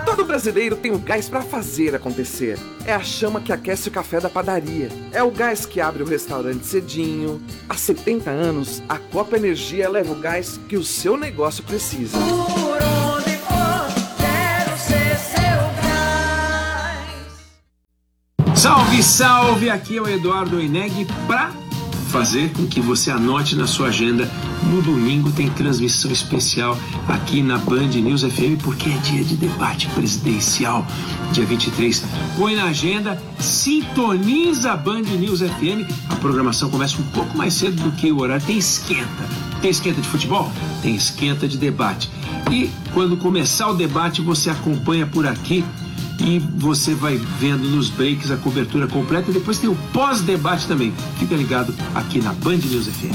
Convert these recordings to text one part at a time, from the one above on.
Todo brasileiro tem o gás para fazer acontecer. É a chama que aquece o café da padaria. É o gás que abre o restaurante cedinho. Há 70 anos, a Copa Energia leva o gás que o seu negócio precisa. Por onde for, quero ser seu gás. Salve, salve! Aqui é o Eduardo Eneg para fazer com que você anote na sua agenda. No domingo tem transmissão especial aqui na Band News FM, porque é dia de debate presidencial, dia 23. Põe na agenda, sintoniza a Band News FM. A programação começa um pouco mais cedo do que o horário. Tem esquenta. Tem esquenta de futebol? Tem esquenta de debate. E quando começar o debate, você acompanha por aqui e você vai vendo nos breaks a cobertura completa. E depois tem o pós-debate também. Fica ligado aqui na Band News FM.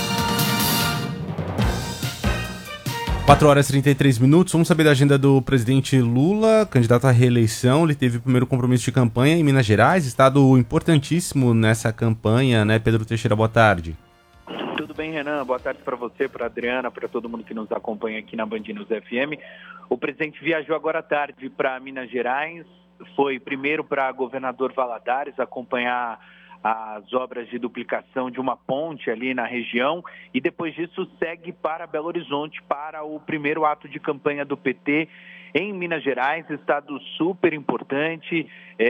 4h33. Vamos saber da agenda do presidente Lula, candidato à reeleição. Ele teve o primeiro compromisso de campanha em Minas Gerais, estado importantíssimo nessa campanha, né? Pedro Teixeira, boa tarde. Tudo bem, Renan? Boa tarde para você, para a Adriana, para todo mundo que nos acompanha aqui na Band News FM. O presidente viajou agora à tarde para Minas Gerais, foi primeiro para Governador Valadares acompanhar as obras de duplicação de uma ponte ali na região e depois disso segue para Belo Horizonte para o primeiro ato de campanha do PT em Minas Gerais, estado super importante,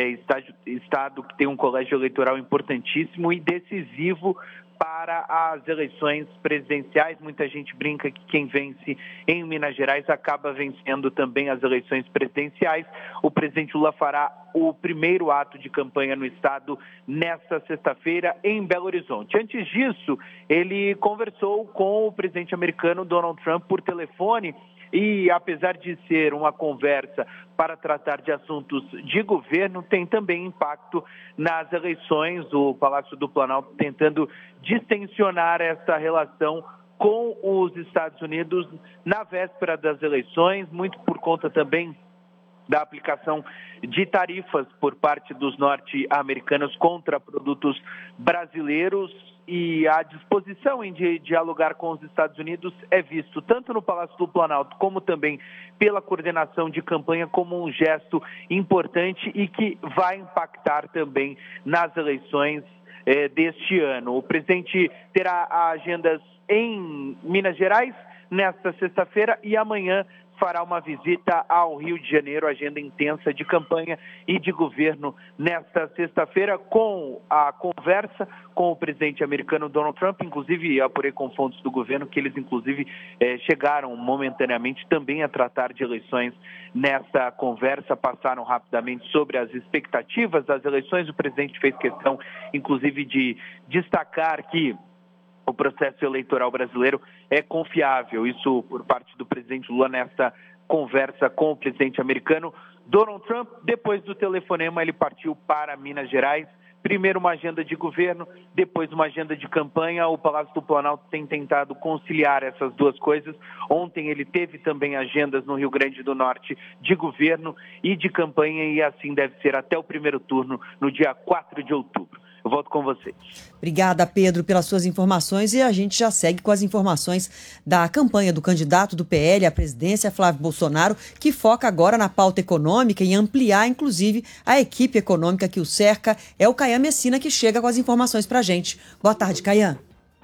estado que tem um colégio eleitoral importantíssimo e decisivo para as eleições presidenciais. Muita gente brinca que quem vence em Minas Gerais acaba vencendo também as eleições presidenciais. O presidente Lula fará o primeiro ato de campanha no estado nesta sexta-feira em Belo Horizonte. Antes disso, ele conversou com o presidente americano Donald Trump por telefone e, apesar de ser uma conversa para tratar de assuntos de governo, tem também impacto nas eleições. O Palácio do Planalto tentando distensionar essa relação com os Estados Unidos na véspera das eleições, muito por conta também da aplicação de tarifas por parte dos norte-americanos contra produtos brasileiros, e a disposição em dialogar com os Estados Unidos é visto tanto no Palácio do Planalto como também pela coordenação de campanha como um gesto importante e que vai impactar também nas eleições deste ano. O presidente terá agendas em Minas Gerais nesta sexta-feira e amanhã fará uma visita ao Rio de Janeiro, agenda intensa de campanha e de governo nesta sexta-feira, com a conversa com o presidente americano Donald Trump. Inclusive, apurei com fontes do governo que eles, inclusive, chegaram momentaneamente também a tratar de eleições nesta conversa, passaram rapidamente sobre as expectativas das eleições. O presidente fez questão, inclusive, de destacar que o processo eleitoral brasileiro é confiável. Isso por parte do presidente Lula nesta conversa com o presidente americano Donald Trump. Depois do telefonema, ele partiu para Minas Gerais. Primeiro uma agenda de governo, depois uma agenda de campanha. O Palácio do Planalto tem tentado conciliar essas duas coisas. Ontem ele teve também agendas no Rio Grande do Norte de governo e de campanha, e assim deve ser até o primeiro turno, no dia 4 de outubro. Eu volto com vocês. Obrigada, Pedro, pelas suas informações, e a gente já segue com as informações da campanha do candidato do PL à presidência, Flávio Bolsonaro, que foca agora na pauta econômica e ampliar, inclusive, a equipe econômica que o cerca. É o Caian Messina que chega com as informações para a gente. Boa tarde, Caian.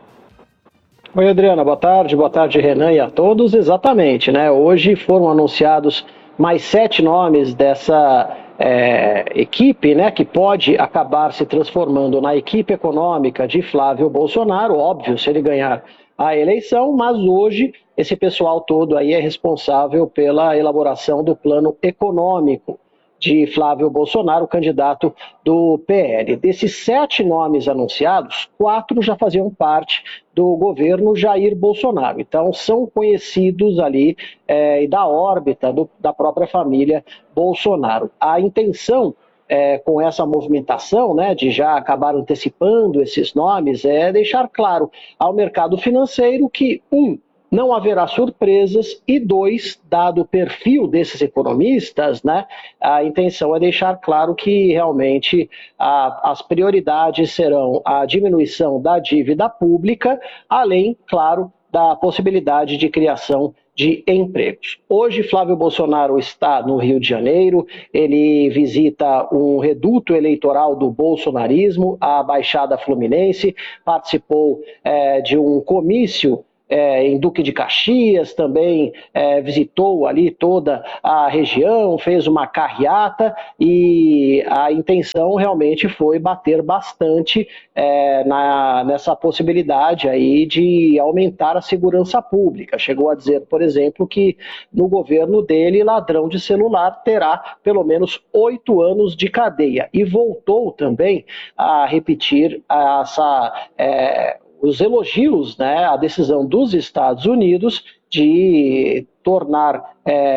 Oi, Adriana, boa tarde, Renan, e a todos. Exatamente, né? Hoje foram anunciados mais 7 nomes dessa equipe, né, que pode acabar se transformando na equipe econômica de Flávio Bolsonaro, óbvio, se ele ganhar a eleição, mas hoje esse pessoal todo aí é responsável pela elaboração do plano econômico de Flávio Bolsonaro, candidato do PL. Desses 7 nomes anunciados, 4 já faziam parte do governo Jair Bolsonaro. Então, são conhecidos ali e da órbita da própria família Bolsonaro. A intenção com essa movimentação, né, de já acabar antecipando esses nomes, é deixar claro ao mercado financeiro que, não haverá surpresas, e 2, dado o perfil desses economistas, né, a intenção é deixar claro que realmente as prioridades serão a diminuição da dívida pública, além, claro, da possibilidade de criação de empregos. Hoje, Flávio Bolsonaro está no Rio de Janeiro, ele visita um reduto eleitoral do bolsonarismo, a Baixada Fluminense, participou de um comício em Duque de Caxias, também visitou ali toda a região, fez uma carreata e a intenção realmente foi bater bastante nessa possibilidade aí de aumentar a segurança pública. Chegou a dizer, por exemplo, que no governo dele, ladrão de celular terá pelo menos 8 anos de cadeia, e voltou também a repetir os elogios, né, à decisão dos Estados Unidos de tornar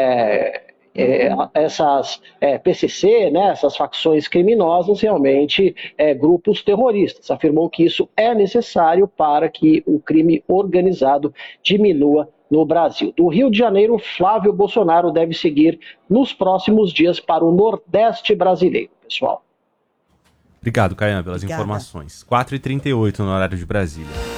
essas PCC, né, essas facções criminosas, realmente grupos terroristas. Afirmou que isso é necessário para que o crime organizado diminua no Brasil. Do Rio de Janeiro, Flávio Bolsonaro deve seguir nos próximos dias para o Nordeste brasileiro, pessoal. Obrigado, Caian, pelas informações. 4h38 no horário de Brasília.